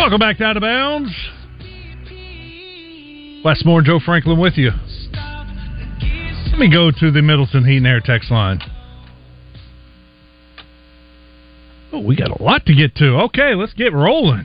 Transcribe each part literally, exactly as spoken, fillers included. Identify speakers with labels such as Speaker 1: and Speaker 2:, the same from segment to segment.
Speaker 1: Welcome back to Out of Bounds. Westmore, Joe Franklin with you. Let me go to the Middleton Heat and Air text line. Oh, we got a lot to get to. Okay, let's get rolling.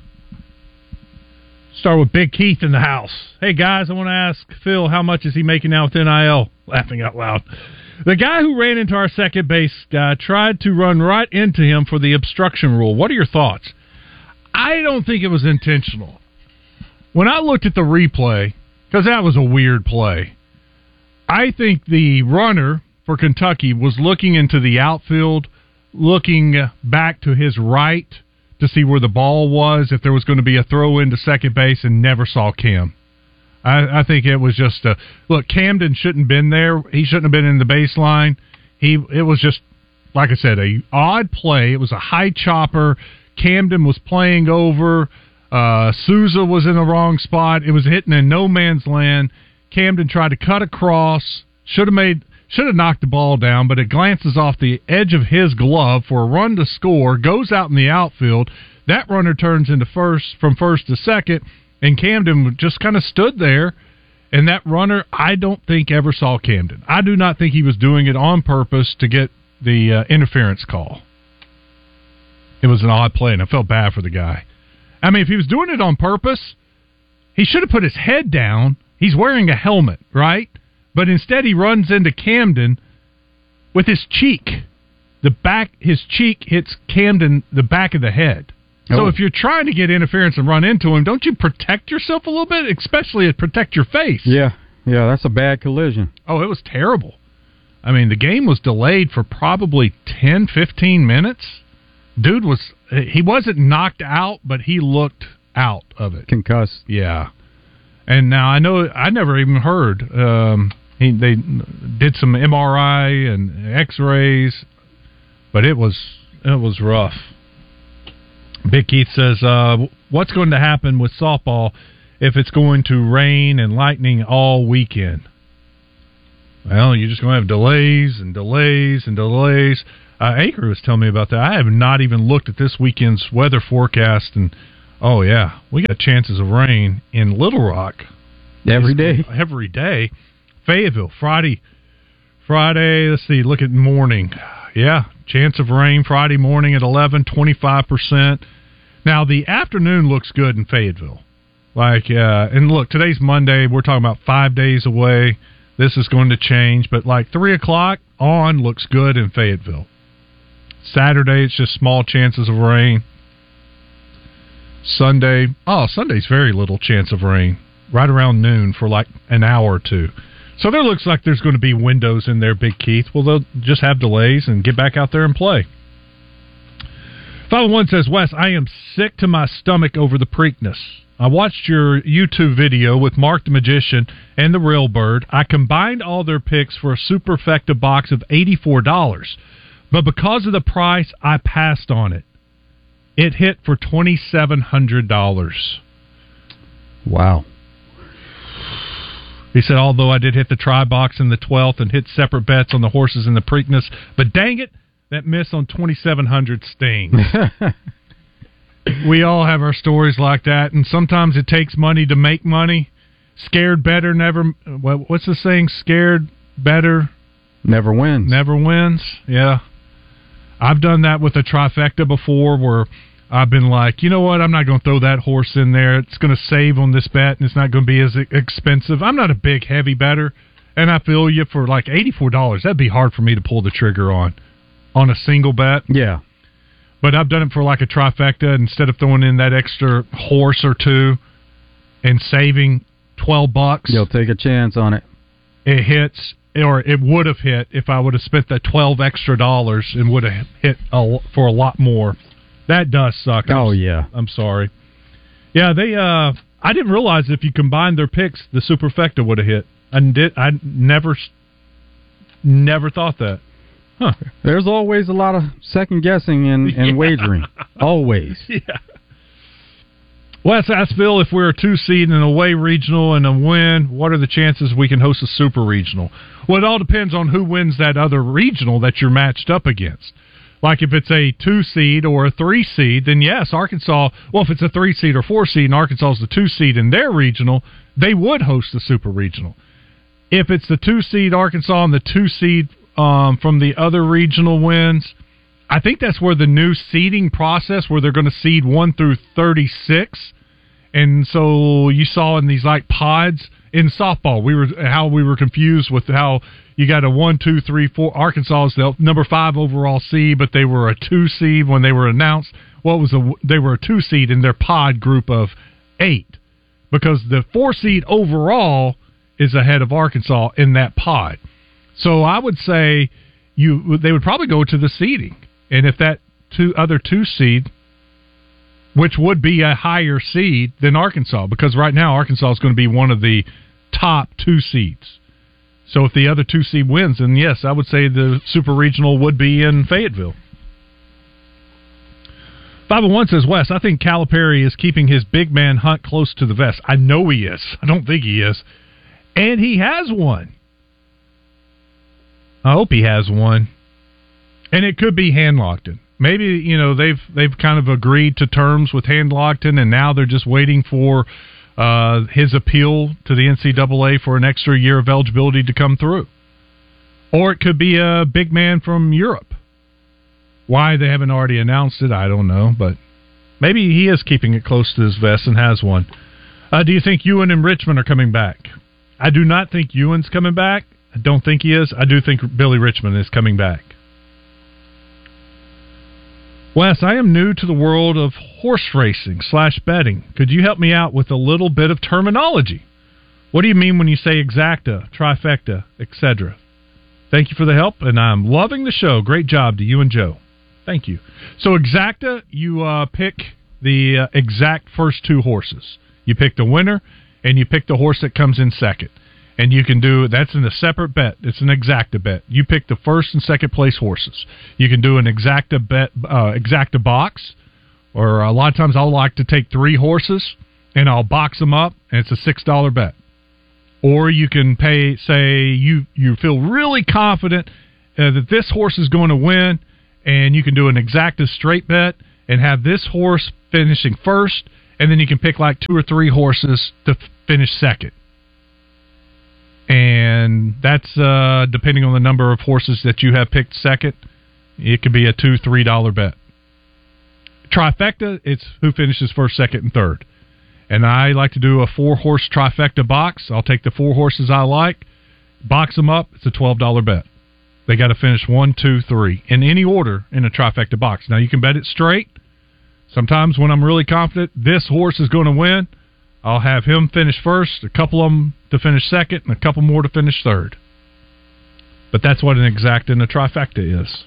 Speaker 1: Start with Big Keith in the house. Hey, guys, I want to ask Phil, how much is he making now with N I L? Laughing out loud. The guy who ran into our second base guy tried to run right into him for the obstruction rule. What are your thoughts? I don't think it was intentional. When I looked at the replay, because that was a weird play, I think the runner for Kentucky was looking into the outfield, looking back to his right to see where the ball was, if there was going to be a throw into second base, and never saw Cam. I, I think it was just a look. Camden shouldn't have been there. He shouldn't have been in the baseline. He it was just, like I said, a odd play. It was a high chopper. Camden was playing over. Uh, Souza was in the wrong spot. It was hitting in no man's land. Camden tried to cut across. Should have made. Should have knocked the ball down, but it glances off the edge of his glove for a run to score, goes out in the outfield. That runner turns into first from first to second, and Camden just kind of stood there, and that runner, I don't think, ever saw Camden. I do not think he was doing it on purpose to get the uh, interference call. It was an odd play, and I felt bad for the guy. I mean, if he was doing it on purpose, he should have put his head down. He's wearing a helmet, right? But instead, he runs into Camden with his cheek. The back, his cheek hits Camden the back of the head. So oh. if you're trying to get interference and run into him, don't you protect yourself a little bit, especially protect your face?
Speaker 2: Yeah, yeah, that's a bad collision.
Speaker 1: Oh, it was terrible. I mean, the game was delayed for probably ten, fifteen minutes. Dude was, he wasn't knocked out, but he looked out of it.
Speaker 2: Concussed.
Speaker 1: Yeah. And now I know, I never even heard, um, He, they did some M R I and X-rays, but it was it was rough. Big Keith says, uh, what's going to happen with softball if it's going to rain and lightning all weekend? Well, you're just going to have delays and delays and delays. Uh, Acre was telling me about that. I have not even looked at this weekend's weather forecast, and, oh, yeah, we got chances of rain in Little Rock.
Speaker 2: Every day.
Speaker 1: Every day. Fayetteville, Friday, Friday, let's see, look at morning. Yeah, chance of rain Friday morning at eleven, twenty-five percent. Now, the afternoon looks good in Fayetteville. Like, uh, and look, today's Monday. We're talking about five days away. This is going to change, but like three o'clock on looks good in Fayetteville. Saturday, it's just small chances of rain. Sunday, oh, Sunday's very little chance of rain. Right around noon for like an hour or two. So there looks like there's going to be windows in there, Big Keith. Well, they'll just have delays and get back out there and play. five oh one says, Wes, I am sick to my stomach over the Preakness. I watched your YouTube video with Mark the Magician and the Real Bird. I combined all their picks for a superfecta box of eighty-four dollars. But because of the price, I passed on it. It hit for twenty-seven hundred dollars.
Speaker 2: Wow.
Speaker 1: He said, although I did hit the try box in the twelfth and hit separate bets on the horses in the Preakness, but dang it, that miss on twenty-seven hundred stings. We all have our stories like that, and sometimes it takes money to make money. Scared better never, what's the saying? Scared better
Speaker 2: never wins.
Speaker 1: Never wins, yeah. I've done that with a trifecta before where I've been like, you know what, I'm not going to throw that horse in there. It's going to save on this bet, and it's not going to be as expensive. I'm not a big, heavy bettor, and I feel you for like eighty-four dollars. That'd be hard for me to pull the trigger on, on a single bet.
Speaker 2: Yeah.
Speaker 1: But I've done it for like a trifecta. Instead of throwing in that extra horse or two and saving twelve bucks.
Speaker 2: You'll take a chance on it.
Speaker 1: It hits, or it would have hit if I would have spent that twelve extra dollars and would have hit a, for a lot more. That does suck.
Speaker 2: Oh,
Speaker 1: I'm,
Speaker 2: yeah.
Speaker 1: I'm sorry. Yeah, they. Uh, I didn't realize if you combined their picks, the superfecta would have hit. I did. I never, never thought that. Huh.
Speaker 2: There's always a lot of second guessing in, in yeah. wagering. Always.
Speaker 1: Yeah. Wes asked Phil if we're a two seed in an away regional and a win, what are the chances we can host a super regional? Well, it all depends on who wins that other regional that you're matched up against. Like if it's a two seed or a three seed, then yes, Arkansas. Well, if it's a three seed or four seed, and Arkansas is the two seed in their regional, they would host the super regional. If it's the two seed Arkansas and the two seed um, from the other regional wins, I think that's where the new seeding process, where they're going to seed one through thirty-six, and so you saw in these like pods in softball, we were how we were confused with how you got a one, two, three, four. Arkansas is the number five overall seed, but they were a two seed when they were announced. Well, it was a they were a two seed in their pod group of eight, because the four seed overall is ahead of Arkansas in that pod. So I would say you they would probably go to the seeding. And if that two other two seed, which would be a higher seed than Arkansas, because right now Arkansas is going to be one of the top two seeds. So if the other two seed wins, then yes, I would say the super regional would be in Fayetteville. five oh one says, Wes, I think Calipari is keeping his big man Hunt close to the vest. I know he is. I don't think he is. And he has one. I hope he has one. And it could be Hand-Lockton. Maybe, you know, they've they've kind of agreed to terms with Hand-Lockton, and now they're just waiting for uh, his appeal to the N C double A for an extra year of eligibility to come through. Or it could be a big man from Europe. Why they haven't already announced it, I don't know, but maybe he is keeping it close to his vest and has one. Uh, do you think Ewan and Richmond are coming back? I do not think Ewan's coming back. I don't think he is. I do think Billy Richmond is coming back. Wes, I am new to the world of horse racing slash betting. Could you help me out with a little bit of terminology? What do you mean when you say exacta, trifecta, et cetera? Thank you for the help, and I'm loving the show. Great job to you and Joe. Thank you. So exacta, you uh, pick the uh, exact first two horses. You pick the winner, and you pick the horse that comes in second. And you can do, that's in a separate bet. It's an exacta bet. You pick the first and second place horses. You can do an exacta bet, uh, exacta box, or a lot of times I'll like to take three horses and I'll box them up, and it's a six dollar bet. Or you can pay, say you, you feel really confident uh, that this horse is going to win, and you can do an exacta straight bet and have this horse finishing first, and then you can pick like two or three horses to f- finish second. And that's uh, depending on the number of horses that you have picked second. It could be a two, three dollar bet. Trifecta, it's who finishes first, second, and third. And I like to do a four horse trifecta box. I'll take the four horses I like, box them up. It's a twelve dollar bet. They got to finish one, two, three in any order in a trifecta box. Now you can bet it straight. Sometimes when I'm really confident this horse is going to win, I'll have him finish first, a couple of them to finish second, and a couple more to finish third. But that's what an exacta and a trifecta is.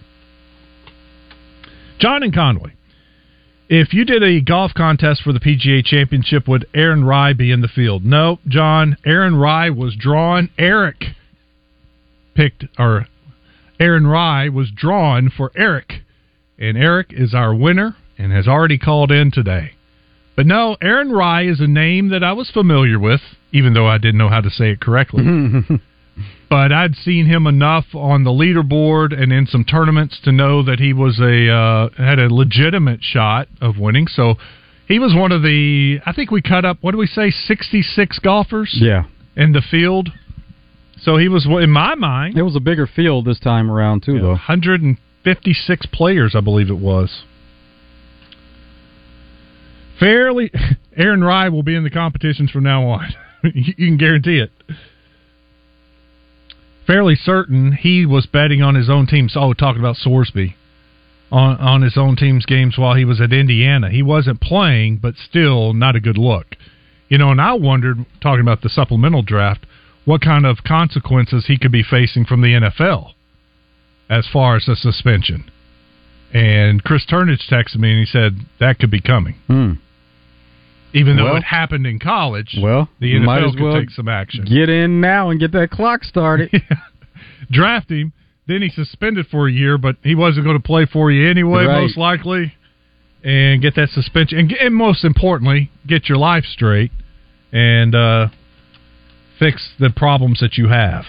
Speaker 1: John in Conway. If you did a golf contest for the P G A Championship, would Aaron Rai be in the field? No, John. Aaron Rai was drawn. Eric picked, or Aaron Rai was drawn for Eric. And Eric is our winner and has already called in today. But no, Aaron Rai is a name that I was familiar with, even though I didn't know how to say it correctly. But I'd seen him enough on the leaderboard and in some tournaments to know that he was a uh, had a legitimate shot of winning. So he was one of the, I think we cut up, what do we say, sixty-six golfers?
Speaker 2: Yeah.
Speaker 1: In the field. So he was, in my mind.
Speaker 2: It was a bigger field this time around, too,
Speaker 1: yeah,
Speaker 2: though.
Speaker 1: one hundred fifty-six players, I believe it was. Fairly, Aaron Rai will be in the competitions from now on. You can guarantee it. Fairly certain he was betting on his own team. Oh, talking about Sorsby. On, on his own team's games while he was at Indiana. He wasn't playing, but still not a good look. You know, and I wondered, talking about the supplemental draft, what kind of consequences he could be facing from the N F L as far as a suspension. And Chris Turnage texted me and he said that could be coming.
Speaker 2: Hmm.
Speaker 1: Even though
Speaker 2: well,
Speaker 1: it happened in college,
Speaker 2: well,
Speaker 1: the N F L
Speaker 2: might as
Speaker 1: could
Speaker 2: well
Speaker 1: take some action.
Speaker 2: Get in now and get that clock started.
Speaker 1: Yeah. Draft him, then he's suspended for a year, but he wasn't going to play for you anyway,
Speaker 2: right.
Speaker 1: most likely, and get that suspension. And, and most importantly, get your life straight and uh, fix the problems that you have.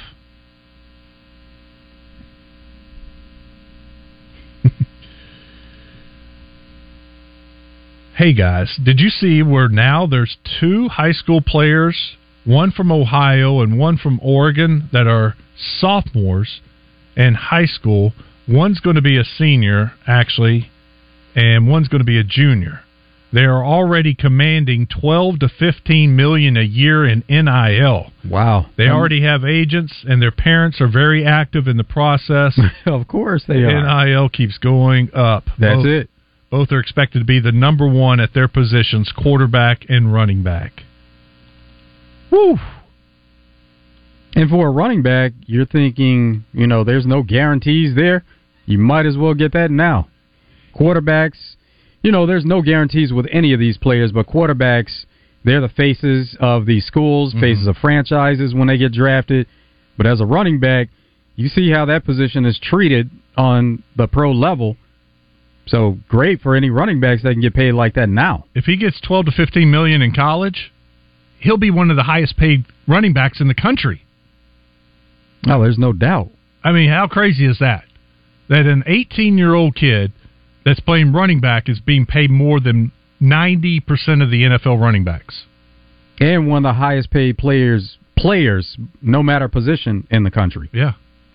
Speaker 1: Hey, guys, did you see where now there's two high school players, one from Ohio and one from Oregon, that are sophomores in high school? One's going to be a senior, actually, and one's going to be a junior. They are already commanding twelve to fifteen million a year in N I L.
Speaker 2: Wow.
Speaker 1: They
Speaker 2: um,
Speaker 1: already have agents, and their parents are very active in the process.
Speaker 2: Of course they are.
Speaker 1: N I L keeps going up.
Speaker 2: That's
Speaker 1: both,
Speaker 2: it.
Speaker 1: Both are expected to be the number one at their positions, quarterback and running back.
Speaker 2: Woo! And for a running back, you're thinking, you know, there's no guarantees there. You might as well get that now. Quarterbacks, you know, there's no guarantees with any of these players, but quarterbacks, they're the faces of these schools, mm-hmm. faces of franchises when they get drafted. But as a running back, you see how that position is treated on the pro level. So great for any running backs that can get paid like that now.
Speaker 1: If he gets twelve to fifteen million in college, he'll be one of the highest paid running backs in the country.
Speaker 2: Oh, there's no doubt.
Speaker 1: I mean, how crazy is that? That an eighteen-year-old kid that's playing running back is being paid more than ninety percent of the N F L running backs.
Speaker 2: And one of the highest paid players, players, no matter position in the country.
Speaker 1: Yeah.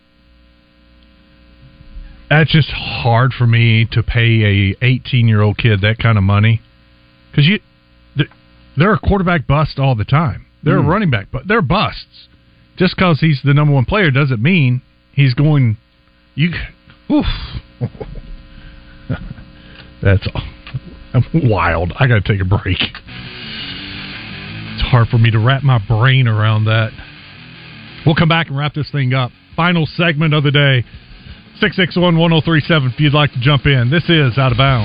Speaker 1: That's just hard for me to pay a eighteen-year-old kid that kind of money. Because you, they're a quarterback bust all the time. They're mm. a running back, but they're busts. Just because he's the number one player doesn't mean he's going. You, oof. That's wild. I got to take a break. It's hard for me to wrap my brain around that. We'll come back and wrap this thing up. Final segment of the day. six six one, one oh three seven if you'd like to jump in. This is Out of Bounds.